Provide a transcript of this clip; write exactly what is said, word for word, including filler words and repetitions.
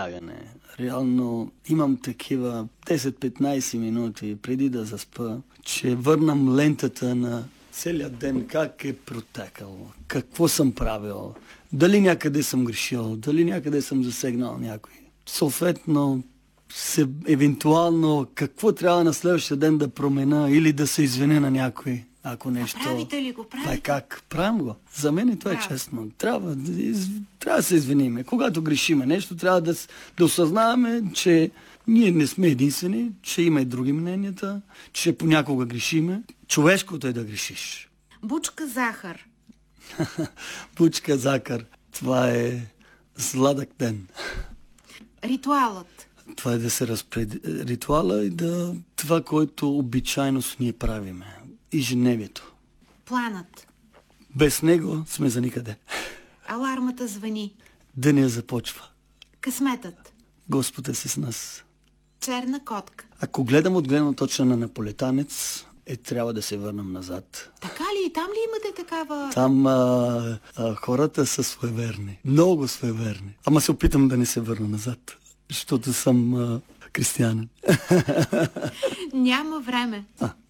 лягане. Реално имам такива десет-петнайсет минути преди да заспа, че върнам лентата на целият ден, как е протекал, какво съм правил, дали някъде съм грешил, дали някъде съм засегнал някой. Съответно, се, евентуално, какво трябва на следващия ден да промена или да се извиня на някой, ако нещо... А правите ли го? Правите? А как? Правим го. За мен и това е честно. Трябва, трябва да се извиниме. Когато грешиме нещо, трябва да, да осъзнаваме, че ние не сме единствени, че има и други мненията, че понякога грешиме. Човешкото е да грешиш. Бучка захар. Бучка захар. Това е сладък ден. Ритуалът. Това е да се разпреди... Ритуала и да... Това, което обичайно ние правиме. Ежедневието. Планът. Без него сме за никъде. Алармата звъни. Деня започва. Късметът. Господ е с нас. Черна котка. Ако гледам от гледна точка на наполетанец, е, трябва да се върнем назад. Така ли? Там ли имате такава... Там а, а, хората са своеверни. Много своеверни. Ама се опитам да не се върна назад, защото съм а, християнин. Няма време. А.